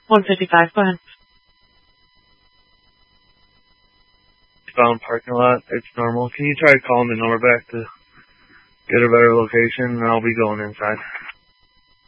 155, go ahead. Found parking lot. It's normal. Can you try calling the number back to get a better location? And I'll be going inside.